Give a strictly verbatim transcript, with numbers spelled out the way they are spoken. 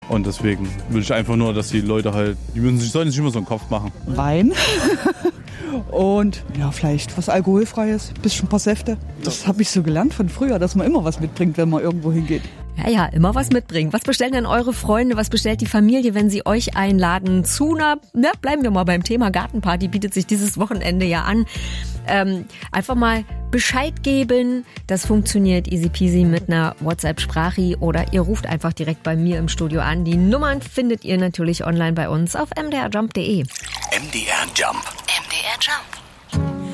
Und deswegen will ich einfach nur, dass die Leute halt, die müssen sich, sollen sich immer so einen Kopf machen. Wein und ja, vielleicht was Alkoholfreies, bisschen ein paar Säfte. Das habe ich so gelernt von früher, dass man immer was mitbringt, wenn man irgendwo hingeht. Ja, ja, immer was mitbringen. Was bestellen denn eure Freunde, was bestellt die Familie, wenn sie euch einladen zu einer, na, bleiben wir mal beim Thema Gartenparty, bietet sich dieses Wochenende ja an. Ähm, einfach mal Bescheid geben, das funktioniert easy peasy mit einer WhatsApp-Sprache oder ihr ruft einfach direkt bei mir im Studio an. Die Nummern findet ihr natürlich online bei uns auf m d r jump punkt d e. M D R Jump. M D R Jump.